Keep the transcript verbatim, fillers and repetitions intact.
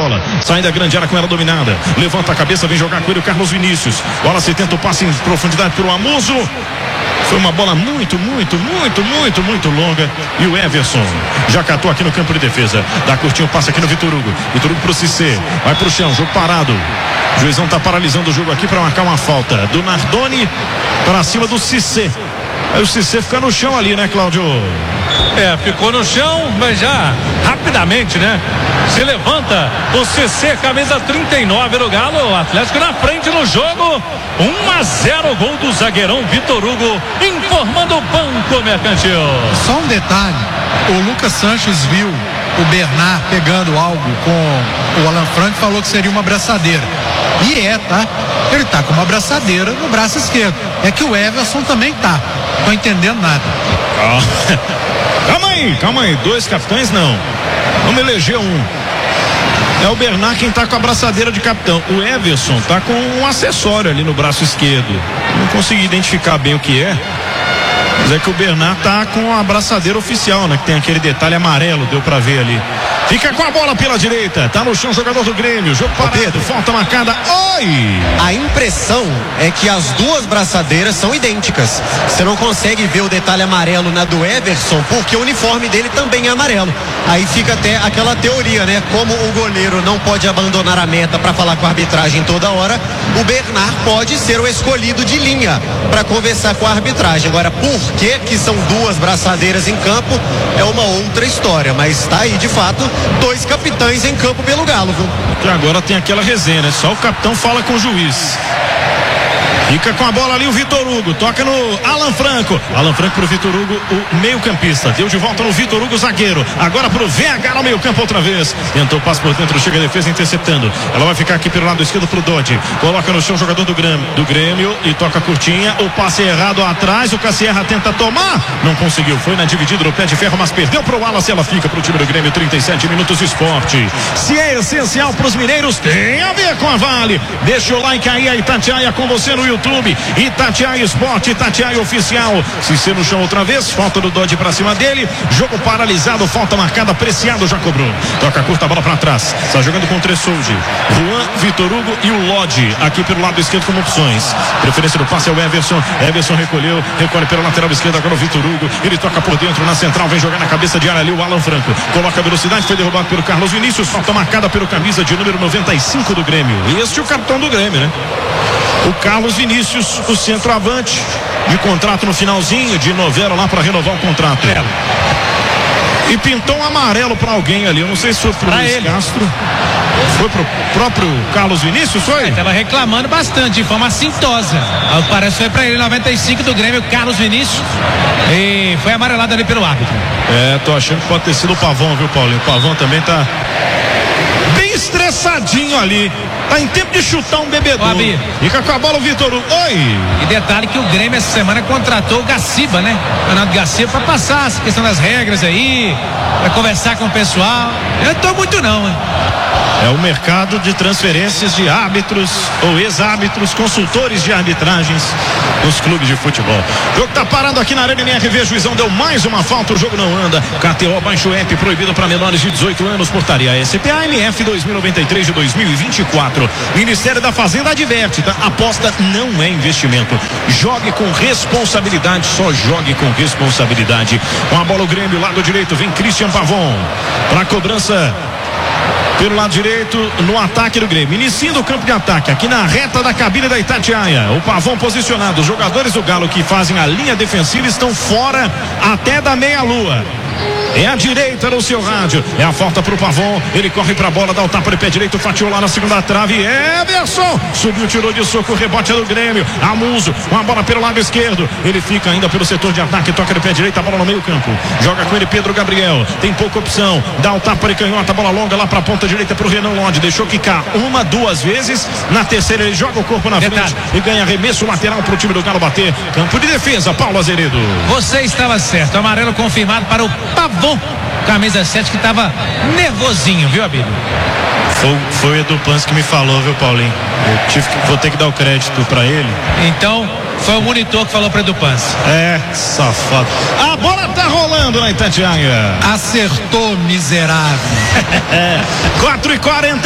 bola. Sai da grande área com ela dominada. Levanta a cabeça, vem jogar com ele o Carlos Vinícius. Bola se tenta o passe em profundidade para o Amuso. Foi uma bola muito, muito, muito, muito, muito longa. E o Everson já catou aqui no campo de defesa. Dá curtinho o passe aqui no Vitor Hugo. Vitor Hugo pro Cissé. Vai pro chão, jogo parado. O juizão tá paralisando o jogo aqui para marcar uma falta. Do Nardoni para cima do Cissé. Aí o Cissé fica no chão ali, né, Cláudio? É, ficou no chão, mas já rapidamente, né? Se levanta o Cissé, camisa trinta e nove do Galo. O Atlético na frente no jogo. um a zero, gol do zagueirão Vitor Hugo, informando o Banco Mercantil. Só um detalhe: o Lucas Sanches viu o Bernard pegando algo com o Alan Franco e falou que seria uma abraçadeira. E é, tá? Ele tá com uma abraçadeira no braço esquerdo. É que o Everson também tá. Tô entendendo nada. Oh. Calma aí, calma aí. Dois capitães não. Vamos eleger um. É o Bernard quem tá com a abraçadeira de capitão. O Everson tá com um acessório ali no braço esquerdo. Não consegui identificar bem o que é. Mas é que o Bernard tá com a abraçadeira oficial, né? Que tem aquele detalhe amarelo, deu pra ver ali. Fica com a bola pela direita. Tá no chão o jogador do Grêmio. Jogo parado, falta marcada. Oi! A impressão é que as duas braçadeiras são idênticas. Você não consegue ver o detalhe amarelo na do Everson, porque o uniforme dele também é amarelo. Aí fica até aquela teoria, né? Como o goleiro não pode abandonar a meta para falar com a arbitragem toda hora, o Bernard pode ser o escolhido de linha para conversar com a arbitragem. Agora, por que que são duas braçadeiras em campo é uma outra história, mas tá aí de fato dois capitães em campo pelo Galo, viu? Que agora tem aquela resenha, né? Só o capitão fala com o juiz. Fica com a bola ali o Vitor Hugo, toca no Alan Franco. Alan Franco pro Vitor Hugo, o meio campista. Deu de volta no Vitor Hugo, zagueiro. Agora pro V H no meio campo outra vez. Tentou o passe por dentro, chega a defesa interceptando. Ela vai ficar aqui pelo lado esquerdo pro Dodge. Coloca no chão o jogador do Grêmio, do Grêmio e toca curtinha. O passe errado atrás, o Cassierra tenta tomar. Não conseguiu, foi na dividida no pé de ferro, mas perdeu pro Wallace. Ela fica pro time do Grêmio, trinta e sete minutos de esporte. Se é essencial pros mineiros, tem a ver com a Vale. Deixa o like aí, a Itatiaia com você no YouTube. Itatiaia Esporte, Itatiaia Oficial. Cissé no chão outra vez, falta do Dodge pra cima dele. Jogo paralisado, falta marcada, Preciado já cobrou. Toca curta a bola pra trás. Está jogando com o Tressoldi. Juan, Vitor Hugo e o Lodge aqui pelo lado esquerdo como opções. Preferência do passe é o Everson. Everson recolheu, recolhe pela lateral esquerda agora o Vitor Hugo. Ele toca por dentro na central, vem jogar na cabeça de área ali o Alan Franco. Coloca a velocidade, foi derrubado pelo Carlos Vinícius. Falta marcada pelo camisa de número noventa e cinco do Grêmio. Este é o capitão do Grêmio, né? O Carlos Vinícius, o centroavante, de contrato no finalzinho, de novela lá para renovar o contrato. É. E pintou um amarelo para alguém ali. Eu não sei se foi pro Luiz Castro. Foi pro próprio Carlos Vinícius, foi? É, tava reclamando bastante, de forma assintosa. Parece que foi para ele, noventa e cinco do Grêmio, Carlos Vinícius. E foi amarelado ali pelo árbitro. É, tô achando que pode ter sido o Pavão, viu, Paulinho? O Pavão também tá bem estressadinho ali. Tá em tempo de chutar um bebedouro. Fica com a bola o Vitor Hugo. Oi! E detalhe que o Grêmio essa semana contratou o Gaciba, né? Ronaldo Gaciba, pra passar essa questão das regras aí, pra conversar com o pessoal. Eu não tô muito não, hein? É o mercado de transferências de árbitros ou ex-árbitros, consultores de arbitragens nos clubes de futebol. O jogo tá parado aqui na Arena M R V. Juizão deu mais uma falta, o jogo não anda. K T O, baixa o app, proibido para menores de dezoito anos. Portaria S P A M F dois mil e noventa e três de dois mil e vinte e quatro. Ministério da Fazenda adverte, tá? Aposta não é investimento. Jogue com responsabilidade, só jogue com responsabilidade. Com a bola o Grêmio, lado direito, vem Christian Pavon para cobrança pelo lado direito, no ataque do Grêmio. Iniciando o campo de ataque, aqui na reta da cabine da Itatiaia. O Pavão posicionado. Os jogadores do Galo que fazem a linha defensiva estão fora até da meia-lua. É a direita no seu rádio. É a falta pro Pavon. Ele corre pra bola, dá o tapa de pé direito, fatiou lá na segunda trave. Everson subiu, tirou de soco, o rebote é do Grêmio. Amuso, uma bola pelo lado esquerdo. Ele fica ainda pelo setor de ataque, toca de pé direito, a bola no meio campo. Joga com ele Pedro Gabriel. Tem pouca opção. Dá o tapa de canhota, bola longa lá pra ponta direita pro Renan Lodge. Deixou quicar uma, duas vezes. Na terceira ele joga o corpo na frente e ganha arremesso lateral pro time do Galo bater. Campo de defesa, Paulo Azeredo. Você estava certo. Amarelo confirmado para o Pavon. Camisa sete que estava nervosinho, viu, Abílio? Foi, foi o Edu Pans que me falou, viu, Paulinho? Eu tive que, vou ter que dar o crédito pra ele. Então, foi o monitor que falou pra Edu Pans. É, safado. A bola tá rolando na Itatiaia. Acertou, miserável. quatro e quarenta.